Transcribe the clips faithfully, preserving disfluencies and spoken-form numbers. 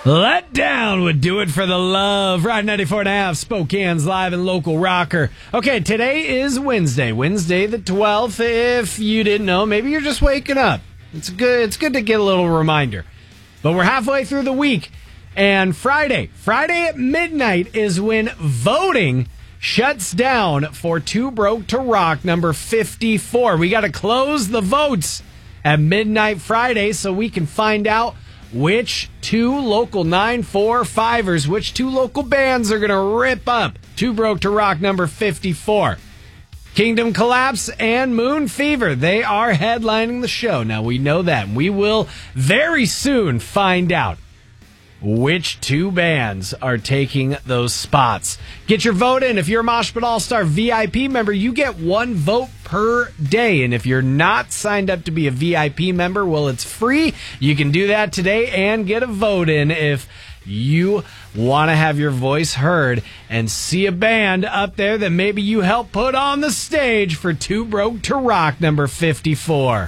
Let Down would do it for the love. Ride ninety-four and a half, Spokane's live and local rocker. Okay, today is Wednesday. Wednesday the twelfth. If you didn't know, maybe you're just waking up. It's good, it's good to get a little reminder. But we're halfway through the week. And Friday, Friday at midnight is when voting shuts down for Too Broke to Rock number fifty-four. We got to close the votes at midnight Friday so we can find out which two local nine four fivers, which two local bands are going to rip up Too Broke to Rock number fifty-four. Kingdom Collapse and Moon Fever, they are headlining the show. Now, we know that. We will very soon find out which two bands are taking those spots. Get your vote in. If you're a Mosh Pit All-Star V I P member, you get one vote per day. And if you're not signed up to be a V I P member, well, it's free. You can do that today and get a vote in if you want to have your voice heard and see a band up there that maybe you helped put on the stage for Too Broke to Rock number fifty-four.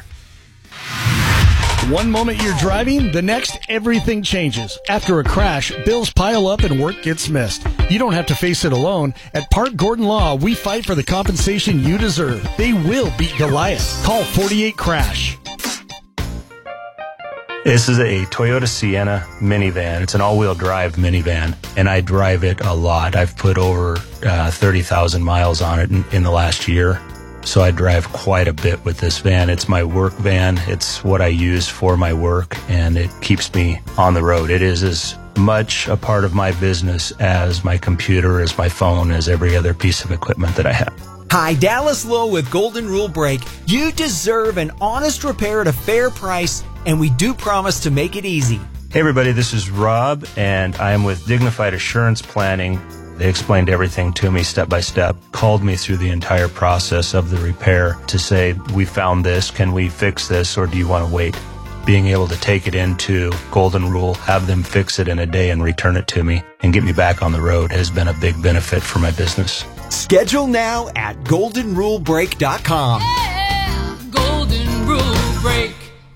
One moment you're driving, the next everything changes. After a crash, bills pile up and work gets missed. You don't have to face it alone. At Park Gordon Law, we fight for the compensation you deserve. They will beat Goliath. Call forty-eight crash. This is a Toyota Sienna minivan. It's an all-wheel drive minivan, and I drive it a lot. I've put over uh, thirty thousand miles on it in, in the last year. So I drive quite a bit with this van. It's my work van. It's what I use for my work, and it keeps me on the road. It is as much a part of my business as my computer, as my phone, as every other piece of equipment that I have. Hi, Dallas Lowe with Golden Rule Brake. You deserve an honest repair at a fair price, and we do promise to make it easy. Hey everybody, this is Rob, and I am with Dignified Assurance Planning. They explained everything to me step by step, called me through the entire process of the repair to say, we found this, can we fix this, or do you want to wait? Being able to take it into Golden Rule, have them fix it in a day and return it to me and get me back on the road has been a big benefit for my business. Schedule now at golden rule brake dot com. Yeah, Golden Rule Brake.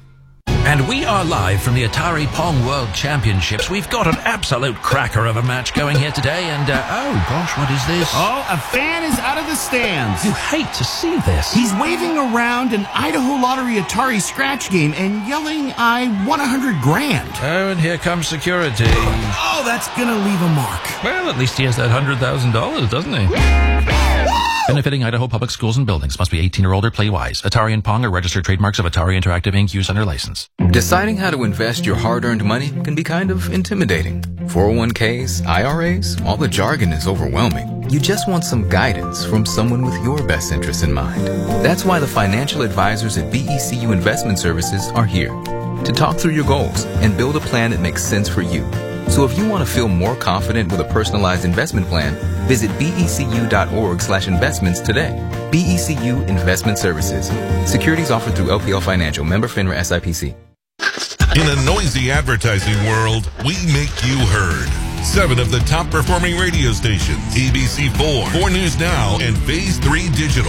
And we are live from the Atari Pong World Championships. We've got an absolute cracker of a match going here today, and, uh, oh gosh, what is this? Oh, a fan is out of the stands. You hate to see this. He's waving around an Idaho Lottery Atari scratch game and yelling, I won a hundred grand. Oh, and here comes security. Oh, that's gonna leave a mark. Well, at least he has that one hundred thousand dollars, doesn't he? Benefiting Idaho Public Schools and Buildings. Must be eighteen or older. Play wise. Atari and Pong are registered trademarks of Atari Interactive Incorporated. Use under license. Deciding how to invest your hard-earned money can be kind of intimidating. four oh one k's, I R As, all the jargon is overwhelming. You just want some guidance from someone with your best interests in mind. That's why the financial advisors at B E C U Investment Services are here to talk through your goals and build a plan that makes sense for you. So if you want to feel more confident with a personalized investment plan, visit becu.org slash investments today. B E C U Investment Services. Securities offered through L P L Financial. Member FINRA S I P C. In a noisy advertising world, we make you heard. Seven of the top performing radio stations, A B C four, four News Now, and Phase three Digital.